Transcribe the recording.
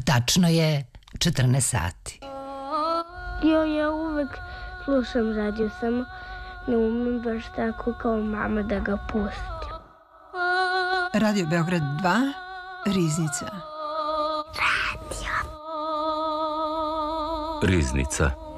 Tačno je 14 sati. Ja uvek slušam radio, samo ne umem baš tako kao mama da ga pustim. Radio Beograd 2, Riznica. Radio. Riznica.